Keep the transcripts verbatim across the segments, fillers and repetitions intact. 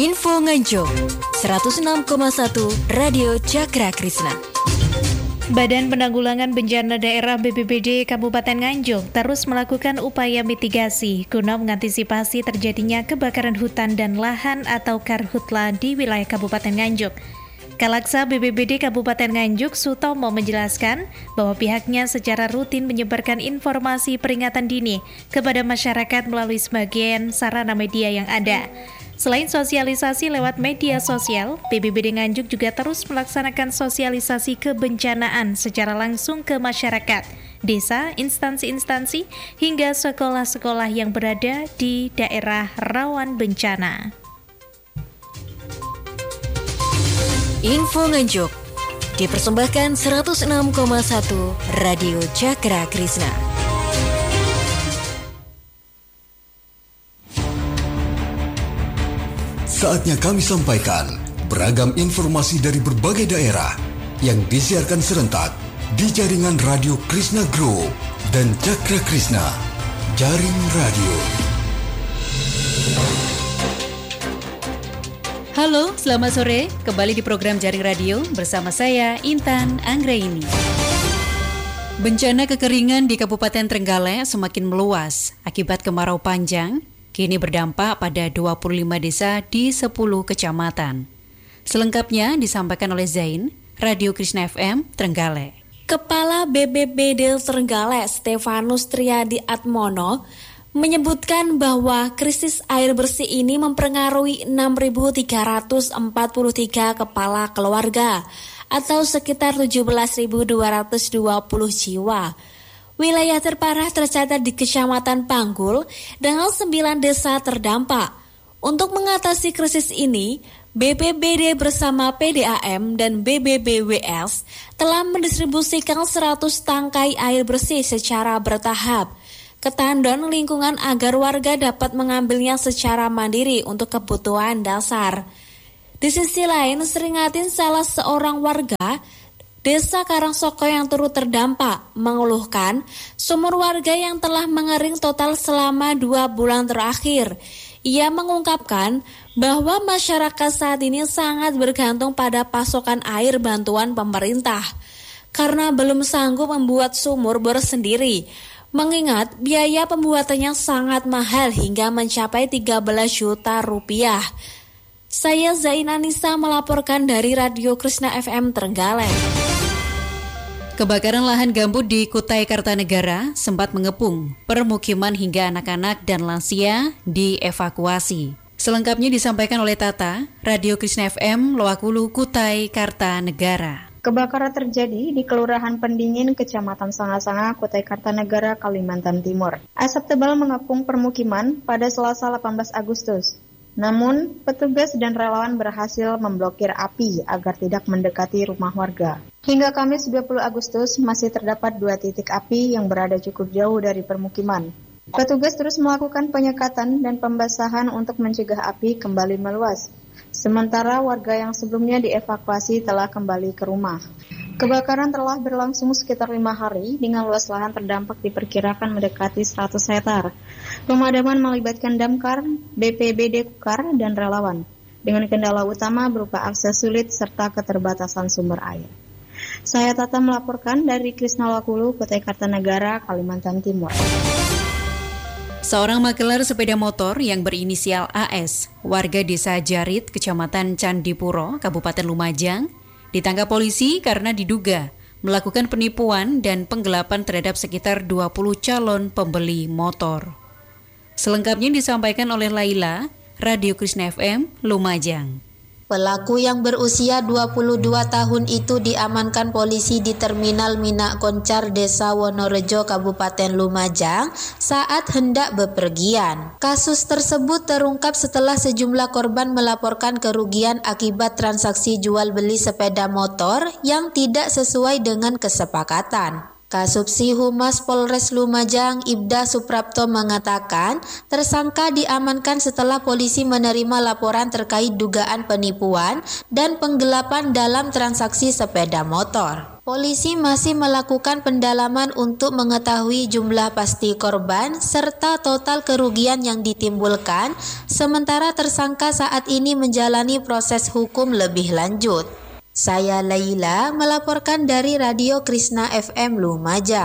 Info Nganjuk seratus enam koma satu Radio Cakra Krisna. Badan Penanggulangan Bencana Daerah B P B D Kabupaten Nganjuk terus melakukan upaya mitigasi guna mengantisipasi terjadinya kebakaran hutan dan lahan atau karhutla di wilayah Kabupaten Nganjuk. Kalaksa B P B D Kabupaten Nganjuk Sutomo menjelaskan bahwa pihaknya secara rutin menyebarkan informasi peringatan dini kepada masyarakat melalui sebagian sarana media yang ada. Selain sosialisasi lewat media sosial, B P B D Nganjuk juga terus melaksanakan sosialisasi kebencanaan secara langsung ke masyarakat, desa, instansi-instansi, hingga sekolah-sekolah yang berada di daerah rawan bencana. Info Nganjuk dipersembahkan seratus enam koma satu Radio Cakra Krisna. Saatnya kami sampaikan beragam informasi dari berbagai daerah yang disiarkan serentak di jaringan Radio Krisna Group dan Cakra Krisna, Jaring Radio. Halo, selamat sore. Kembali di program Jaring Radio bersama saya, Intan Anggraini. Bencana kekeringan di Kabupaten Trenggalek semakin meluas akibat kemarau panjang. Kini berdampak pada dua puluh lima desa di sepuluh kecamatan. Selengkapnya disampaikan oleh Zain, Radio Krisna F M, Trenggalek. Kepala B B B D Trenggalek, Stefanus Triadi Atmono, menyebutkan bahwa krisis air bersih ini mempengaruhi enam ribu tiga ratus empat puluh tiga kepala keluarga atau sekitar tujuh belas ribu dua ratus dua puluh jiwa. Wilayah terparah tercatat di Kecamatan Panggul dengan sembilan desa terdampak. Untuk mengatasi krisis ini, B P B D bersama P D A M dan B B B W S telah mendistribusikan seratus tangkai air bersih secara bertahap ke tandon lingkungan agar warga dapat mengambilnya secara mandiri untuk kebutuhan dasar. Di sisi lain, Seringatin, salah seorang warga Desa Karangsoko yang turut terdampak, mengeluhkan sumur warga yang telah mengering total selama dua bulan terakhir. Ia mengungkapkan bahwa masyarakat saat ini sangat bergantung pada pasokan air bantuan pemerintah karena belum sanggup membuat sumur bersendiri. Mengingat biaya pembuatannya sangat mahal hingga mencapai tiga belas juta rupiah. Saya Zain Anissa melaporkan dari Radio Krisna F M Trenggalek. Kebakaran lahan gambut di Kutai Kartanegara sempat mengepung permukiman hingga anak-anak dan lansia dievakuasi. Selengkapnya disampaikan oleh Tata, Radio Krisna F M, Loakulu, Kutai Kartanegara. Kebakaran terjadi di Kelurahan Pendingin, Kecamatan Sanga-Sanga, Kutai Kartanegara, Kalimantan Timur. Asap tebal mengepung permukiman pada Selasa delapan belas Agustus. Namun, petugas dan relawan berhasil memblokir api agar tidak mendekati rumah warga. Hingga Kamis dua puluh Agustus masih terdapat dua titik api yang berada cukup jauh dari permukiman. Petugas terus melakukan penyekatan dan pembasahan untuk mencegah api kembali meluas. Sementara warga yang sebelumnya dievakuasi telah kembali ke rumah. Kebakaran telah berlangsung sekitar lima hari dengan luas lahan terdampak diperkirakan mendekati seratus hektar. Pemadaman melibatkan damkar, B P B D Kukar, dan relawan. Dengan kendala utama berupa akses sulit serta keterbatasan sumber air. Saya Tata melaporkan dari Krisna Loakulu, Kutai Kartanegara, Kalimantan Timur. Seorang makelar sepeda motor yang berinisial A S, warga desa Jarit, Kecamatan Candipuro, Kabupaten Lumajang, ditangkap polisi karena diduga melakukan penipuan dan penggelapan terhadap sekitar dua puluh calon pembeli motor. Selengkapnya disampaikan oleh Laila, Radio Krisna F M, Lumajang. Pelaku yang berusia dua puluh dua tahun itu diamankan polisi di Terminal Minak Koncar, Desa Wonorejo, Kabupaten Lumajang saat hendak bepergian. Kasus tersebut terungkap setelah sejumlah korban melaporkan kerugian akibat transaksi jual beli sepeda motor yang tidak sesuai dengan kesepakatan. Kasubsi Humas Polres Lumajang, Ibda Suprapto, mengatakan tersangka diamankan setelah polisi menerima laporan terkait dugaan penipuan dan penggelapan dalam transaksi sepeda motor. Polisi masih melakukan pendalaman untuk mengetahui jumlah pasti korban serta total kerugian yang ditimbulkan, sementara tersangka saat ini menjalani proses hukum lebih lanjut. Saya Laila melaporkan dari Radio Krishna F M Lumajang.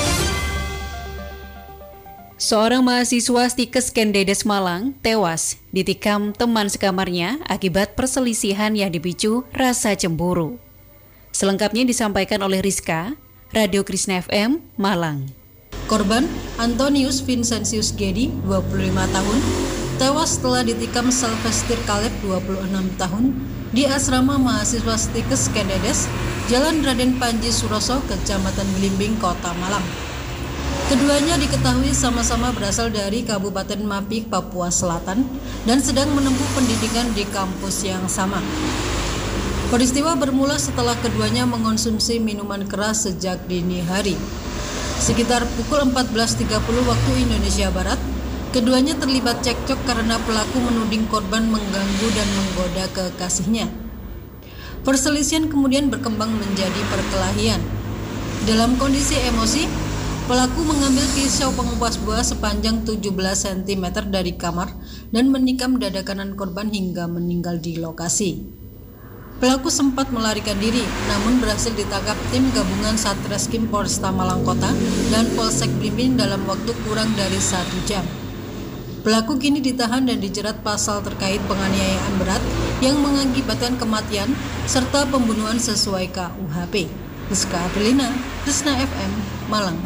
Seorang mahasiswa Stikes Kendedes Malang tewas ditikam teman sekamarnya akibat perselisihan yang dipicu rasa cemburu. Selengkapnya disampaikan oleh Rizka, Radio Krishna F M, Malang. Korban, Antonius Vincentius Gedi, dua puluh lima tahun, tewas setelah ditikam Sylvester Caleb, dua puluh enam tahun, di asrama mahasiswa Stikes Kendedes, Jalan Raden Panji Suroso, Kecamatan Belimbing, Kota Malang. Keduanya diketahui sama-sama berasal dari Kabupaten Mapik, Papua Selatan, dan sedang menempuh pendidikan di kampus yang sama. Peristiwa bermula setelah keduanya mengonsumsi minuman keras sejak dini hari. Sekitar pukul empat belas tiga puluh waktu Indonesia Barat, keduanya terlibat cekcok karena pelaku menuding korban mengganggu dan menggoda kekasihnya. Perselisihan kemudian berkembang menjadi perkelahian. Dalam kondisi emosi, pelaku mengambil pisau pengupas buah sepanjang tujuh belas sentimeter dari kamar dan menikam dada kanan korban hingga meninggal di lokasi. Pelaku sempat melarikan diri, namun berhasil ditangkap tim gabungan Satreskrim Polresta Malang Kota dan Polsek Blimbing dalam waktu kurang dari satu jam. Pelaku kini ditahan dan dijerat pasal terkait penganiayaan berat yang mengakibatkan kematian serta pembunuhan sesuai K U H P. Rizka Aprilina, Krishna F M, Malang.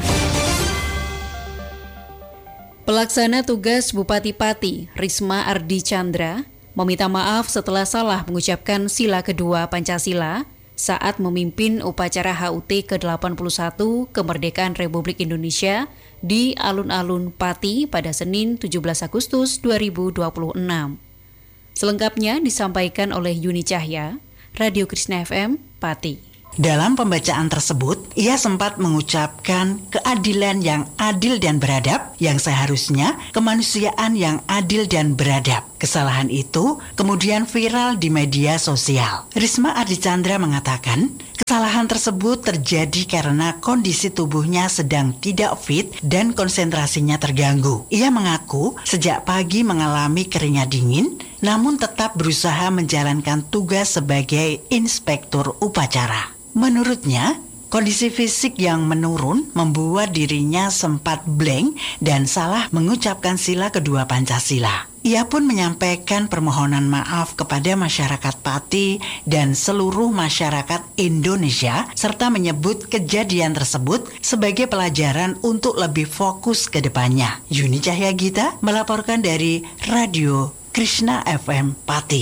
Pelaksana tugas Bupati Pati, Risma Ardi Chandra, meminta maaf setelah salah mengucapkan sila kedua Pancasila saat memimpin upacara H U T ke delapan puluh satu Kemerdekaan Republik Indonesia di Alun-Alun Pati pada Senin tujuh belas Agustus dua ribu dua puluh enam. Selengkapnya disampaikan oleh Yuni Cahya, Radio Krishna F M, Pati. Dalam pembacaan tersebut, ia sempat mengucapkan keadilan yang adil dan beradab, yang seharusnya kemanusiaan yang adil dan beradab. Kesalahan itu kemudian viral di media sosial. Risma Ardi Chandra mengatakan, kesalahan tersebut terjadi karena kondisi tubuhnya sedang tidak fit dan konsentrasinya terganggu. Ia mengaku sejak pagi mengalami keringat dingin, namun tetap berusaha menjalankan tugas sebagai inspektur upacara. Menurutnya, kondisi fisik yang menurun membuat dirinya sempat blank dan salah mengucapkan sila kedua Pancasila. Ia pun menyampaikan permohonan maaf kepada masyarakat Pati dan seluruh masyarakat Indonesia, serta menyebut kejadian tersebut sebagai pelajaran untuk lebih fokus ke depannya. Yuni Cahya Gita melaporkan dari Radio Krishna F M Pati.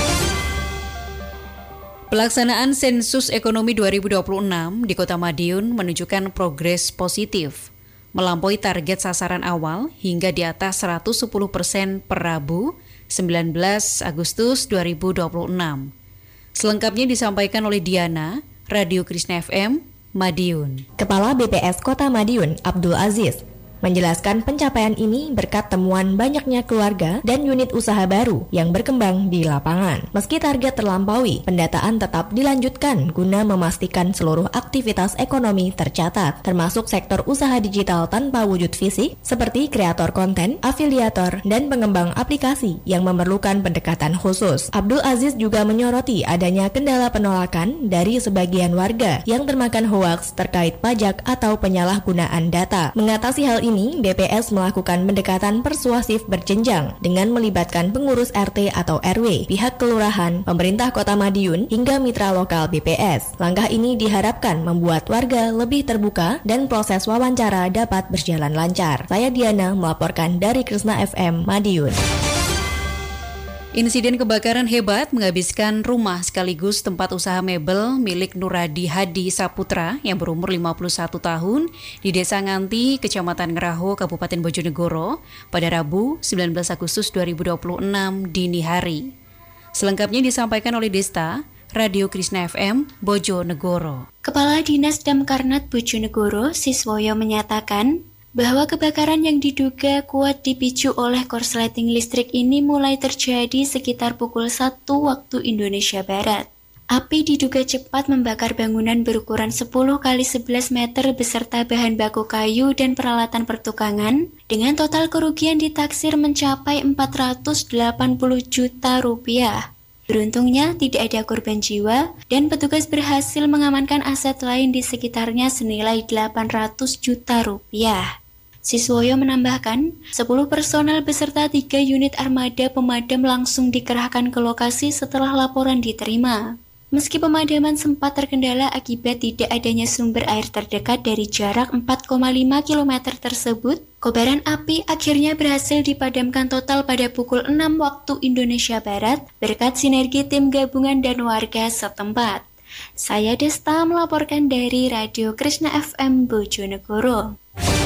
Pelaksanaan sensus ekonomi dua ribu dua puluh enam di Kota Madiun menunjukkan progres positif, melampaui target sasaran awal hingga di atas seratus sepuluh persen per Rabu sembilan belas Agustus dua ribu dua puluh enam. Selengkapnya disampaikan oleh Diana, Radio Krishna F M, Madiun. Kepala B P S Kota Madiun, Abdul Aziz, menjelaskan pencapaian ini berkat temuan banyaknya keluarga dan unit usaha baru yang berkembang di lapangan. Meski target terlampaui, pendataan tetap dilanjutkan guna memastikan seluruh aktivitas ekonomi tercatat, termasuk sektor usaha digital tanpa wujud fisik, seperti kreator konten, afiliator, dan pengembang aplikasi yang memerlukan pendekatan khusus. Abdul Aziz juga menyoroti adanya kendala penolakan dari sebagian warga yang termakan hoaks terkait pajak atau penyalahgunaan data. Mengatasi hal ini, Ini, B P S melakukan pendekatan persuasif berjenjang dengan melibatkan pengurus R T atau R W, pihak kelurahan, pemerintah Kota Madiun, hingga mitra lokal B P S. Langkah ini diharapkan membuat warga lebih terbuka dan proses wawancara dapat berjalan lancar. Saya Diana melaporkan dari Krishna F M, Madiun. Insiden kebakaran hebat menghabiskan rumah sekaligus tempat usaha mebel milik Nuradi Hadi Saputra yang berumur lima puluh satu tahun di Desa Nganti, Kecamatan Ngeraho, Kabupaten Bojonegoro pada Rabu sembilan belas Agustus dua ribu dua puluh enam dini hari. Selengkapnya disampaikan oleh Desta, Radio Krishna F M, Bojonegoro. Kepala Dinas Damkarnat Bojonegoro, Siswoyo menyatakan bahwa kebakaran yang diduga kuat dipicu oleh korsleting listrik ini mulai terjadi sekitar pukul satu waktu Indonesia Barat. Api diduga cepat membakar bangunan berukuran sepuluh kali sebelas meter beserta bahan baku kayu dan peralatan pertukangan dengan total kerugian ditaksir mencapai empat ratus delapan puluh juta rupiah. Beruntungnya tidak ada korban jiwa dan petugas berhasil mengamankan aset lain di sekitarnya senilai delapan ratus juta rupiah. Siswoyo menambahkan, sepuluh personel beserta tiga unit armada pemadam langsung dikerahkan ke lokasi setelah laporan diterima. Meski pemadaman sempat terkendala akibat tidak adanya sumber air terdekat dari jarak empat koma lima kilometer tersebut, kobaran api akhirnya berhasil dipadamkan total pada pukul enam waktu Indonesia Barat berkat sinergi tim gabungan dan warga setempat. Saya Desta melaporkan dari Radio Krishna F M Bojonegoro.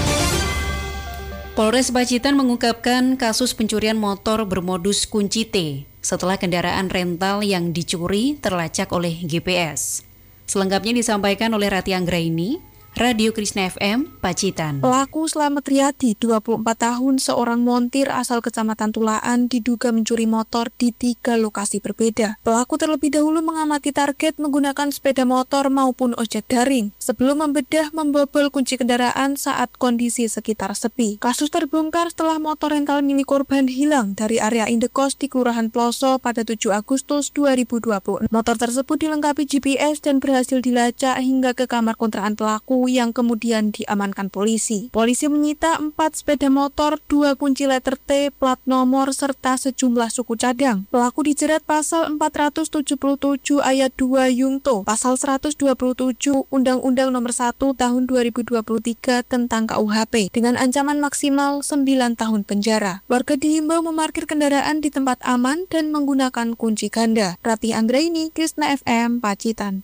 Polres Pacitan mengungkapkan kasus pencurian motor bermodus kunci T setelah kendaraan rental yang dicuri terlacak oleh G P S. Selengkapnya disampaikan oleh Rati Anggraini, Radio Krishna F M, Pacitan. Pelaku Slamet Riyadi, dua puluh empat tahun, seorang montir asal Kecamatan Tulaan, diduga mencuri motor di tiga lokasi berbeda. Pelaku terlebih dahulu mengamati target menggunakan sepeda motor maupun ojek daring, sebelum membedah membobol kunci kendaraan saat kondisi sekitar sepi. Kasus terbongkar setelah motor rental milik korban hilang dari area indekos di Kelurahan Ploso pada tujuh Agustus dua ribu dua puluh. Motor tersebut dilengkapi G P S dan berhasil dilacak hingga ke kamar kontrakan pelaku yang kemudian diamankan polisi. Polisi menyita empat sepeda motor, dua kunci letter T, plat nomor, serta sejumlah suku cadang. Pelaku dijerat pasal empat ratus tujuh puluh tujuh ayat dua Yungto, pasal seratus dua puluh tujuh Undang-Undang Nomor satu Tahun dua ribu dua puluh tiga tentang K U H P dengan ancaman maksimal sembilan tahun penjara. Warga dihimbau memarkir kendaraan di tempat aman dan menggunakan kunci ganda. Rati Anggraini, Krishna F M, Pacitan.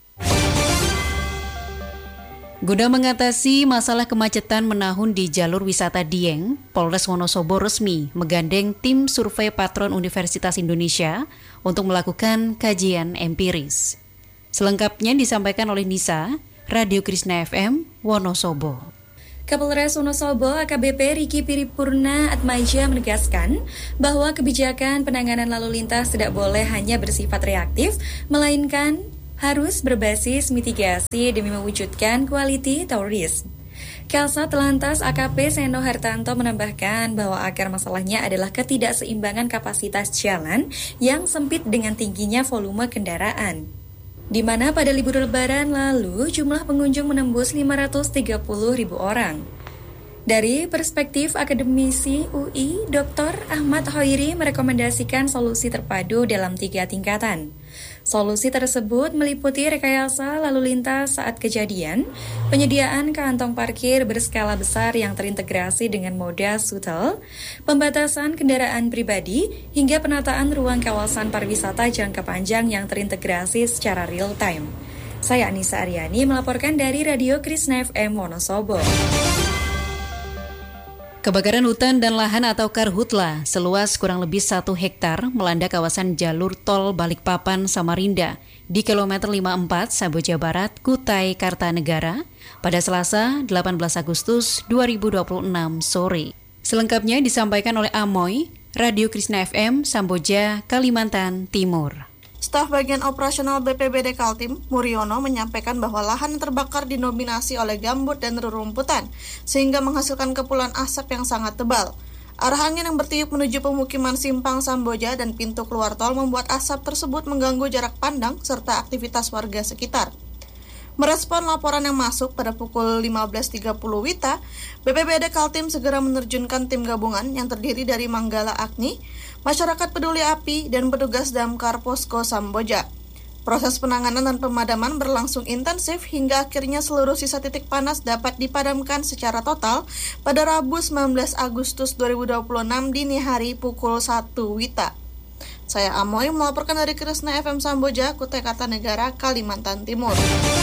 Guna mengatasi masalah kemacetan menahun di jalur wisata Dieng, Polres Wonosobo resmi menggandeng tim survei patron Universitas Indonesia untuk melakukan kajian empiris. Selengkapnya disampaikan oleh Nisa, Radio Krishna F M, Wonosobo. Kapolres Wonosobo A K B P Riki Piripurna Atmaja menegaskan bahwa kebijakan penanganan lalu lintas tidak boleh hanya bersifat reaktif, melainkan harus berbasis mitigasi demi mewujudkan quality tourism. Kasat Lantas A K P Seno Hartanto menambahkan bahwa akar masalahnya adalah ketidakseimbangan kapasitas jalan yang sempit dengan tingginya volume kendaraan. Di mana pada libur lebaran lalu jumlah pengunjung menembus lima ratus tiga puluh ribu orang. Dari perspektif akademisi U I, Doktor Ahmad Hoiri merekomendasikan solusi terpadu dalam tiga tingkatan. Solusi tersebut meliputi rekayasa lalu lintas saat kejadian, penyediaan kantong parkir berskala besar yang terintegrasi dengan moda shuttle, pembatasan kendaraan pribadi, hingga penataan ruang kawasan pariwisata jangka panjang yang terintegrasi secara real time. Saya Anissa Aryani melaporkan dari Radio Krishna F M Wonosobo. Kebakaran hutan dan lahan atau karhutla seluas kurang lebih satu hektar melanda kawasan jalur tol Balikpapan Samarinda di kilometer lima puluh empat Samboja Barat, Kutai Kartanegara pada Selasa delapan belas Agustus dua ribu dua puluh enam sore. Selengkapnya disampaikan oleh Amoy, Radio Krishna F M, Samboja, Kalimantan Timur. Staf Bagian Operasional B P B D Kaltim, Muriono, menyampaikan bahwa lahan yang terbakar didominasi oleh gambut dan rerumputan, sehingga menghasilkan kepulan asap yang sangat tebal. Arah angin yang bertiup menuju pemukiman Simpang Samboja dan pintu keluar tol membuat asap tersebut mengganggu jarak pandang serta aktivitas warga sekitar. Merespon laporan yang masuk pada pukul lima belas tiga puluh W I T A, B P B D Kaltim segera menerjunkan tim gabungan yang terdiri dari Manggala Agni, Masyarakat Peduli Api, dan petugas Damkar Posko Samboja. Proses penanganan dan pemadaman berlangsung intensif hingga akhirnya seluruh sisa titik panas dapat dipadamkan secara total pada Rabu sembilan belas Agustus dua ribu dua puluh enam dini hari pukul satu W I T A. Saya Amoy melaporkan dari Krishna F M Samboja, Kutai Kartanegara, Kalimantan Timur.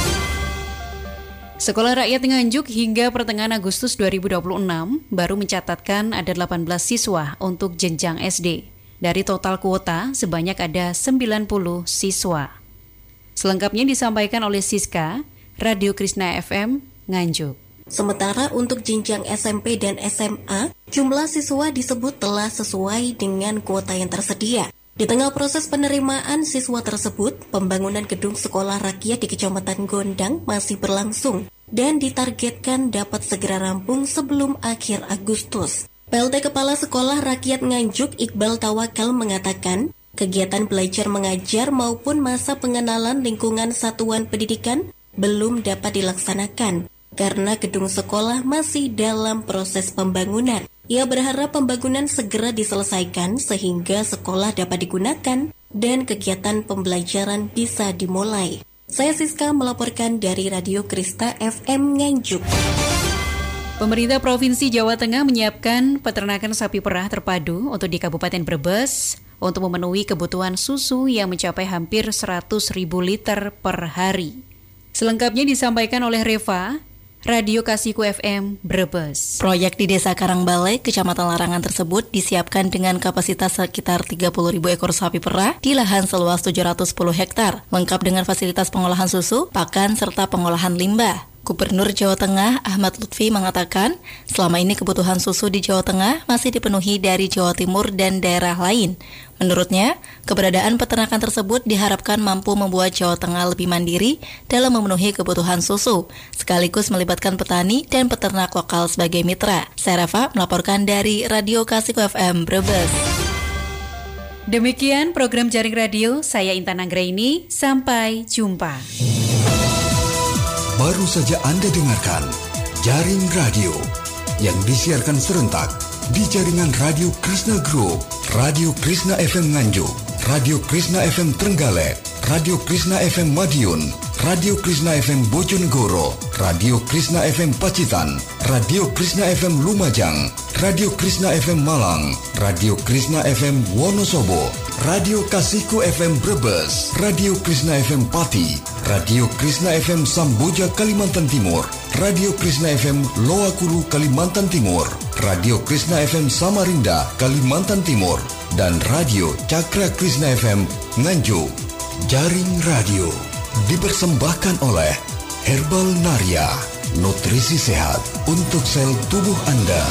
Sekolah Rakyat Nganjuk hingga pertengahan Agustus dua ribu dua puluh enam baru mencatatkan ada delapan belas siswa untuk jenjang S D. Dari total kuota sebanyak ada sembilan puluh siswa. Selengkapnya disampaikan oleh Siska, Radio Krishna F M, Nganjuk. Sementara untuk jenjang S M P dan S M A, jumlah siswa disebut telah sesuai dengan kuota yang tersedia. Di tengah proses penerimaan siswa tersebut, pembangunan gedung sekolah rakyat di Kecamatan Gondang masih berlangsung dan ditargetkan dapat segera rampung sebelum akhir Agustus. P L T Kepala Sekolah Rakyat Nganjuk Iqbal Tawakal mengatakan, kegiatan belajar mengajar maupun masa pengenalan lingkungan satuan pendidikan belum dapat dilaksanakan karena gedung sekolah masih dalam proses pembangunan. Ia berharap pembangunan segera diselesaikan sehingga sekolah dapat digunakan dan kegiatan pembelajaran bisa dimulai. Saya Siska melaporkan dari Radio Krista F M Nganjuk. Pemerintah Provinsi Jawa Tengah menyiapkan peternakan sapi perah terpadu untuk di Kabupaten Brebes untuk memenuhi kebutuhan susu yang mencapai hampir seratus ribu liter per hari. Selengkapnya disampaikan oleh Reva, Radio Kasihku F M Brebes. Proyek di Desa Karangbalai, Kecamatan Larangan tersebut disiapkan dengan kapasitas sekitar tiga puluh ribu ekor sapi perah di lahan seluas tujuh ratus sepuluh hektar, lengkap dengan fasilitas pengolahan susu, pakan, serta pengolahan limbah. Gubernur Jawa Tengah Ahmad Lutfi mengatakan, selama ini kebutuhan susu di Jawa Tengah masih dipenuhi dari Jawa Timur dan daerah lain. Menurutnya, keberadaan peternakan tersebut diharapkan mampu membuat Jawa Tengah lebih mandiri dalam memenuhi kebutuhan susu, sekaligus melibatkan petani dan peternak lokal sebagai mitra. Saya Rafa melaporkan dari Radio Kasihku F M Brebes. Demikian program Jaring Radio, saya Intan Anggraini, sampai jumpa. Baru saja Anda dengarkan Jaring Radio yang disiarkan serentak di jaringan Radio Krishna Group, Radio Krishna F M Nganjuk, Radio Krishna F M Trenggalek, Radio Krishna F M Madiun, Radio Krishna F M Bojonegoro, Radio Krishna F M Pacitan, Radio Krishna F M Lumajang, Radio Krishna F M Malang, Radio Krishna F M Wonosobo, Radio Kasihku F M Brebes, Radio Krishna F M Pati, Radio Krishna F M Samboja Kalimantan Timur, Radio Krishna F M Loakulu Kalimantan Timur, Radio Krishna F M Samarinda Kalimantan Timur, dan Radio Cakra Krishna F M Nganjuk. Jaring Radio dipersembahkan oleh Herbal Naria, nutrisi sehat untuk sel tubuh Anda.